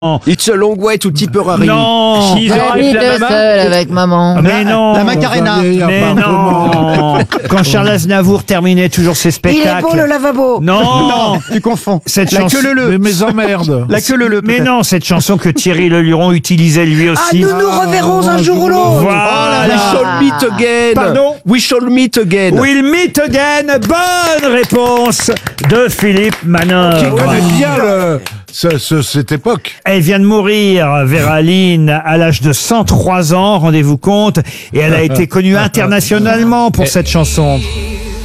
It's a long way to Tipperary. Non. She's J'ai avec mis la deux maman. seuls avec maman. Mais non. La Macarena. Mais non. Quand Charles Aznavour terminait toujours ses Il est spectacles. beau le lavabo. Non. Non, tu confonds. Cette La chanson. queue le. Mais emmerde. La queue le. Mais non, cette chanson que Thierry Leluron utilisait lui Ah, aussi. nous nous reverrons un jour ou l'autre. Voilà. We shall meet again. Pardon? We shall meet again. We'll meet again. Bonne réponse de Philippe Qui Manœuvre. connaît bien cette époque. Elle vient de mourir, Vera Lynn, à l'âge de 103 ans, rendez-vous compte, et elle a été connue internationalement pour cette chanson.